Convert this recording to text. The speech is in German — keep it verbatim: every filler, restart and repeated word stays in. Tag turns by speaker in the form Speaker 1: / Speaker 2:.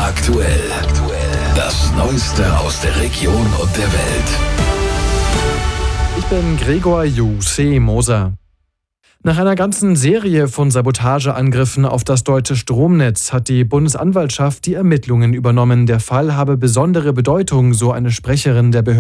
Speaker 1: Aktuell. Das Neueste aus der Region und der Welt.
Speaker 2: Ich bin Gregor Juseh Moser. Nach einer ganzen Serie von Sabotageangriffen auf das deutsche Stromnetz hat die Bundesanwaltschaft die Ermittlungen übernommen. Der Fall habe besondere Bedeutung, so eine Sprecherin der Behörde.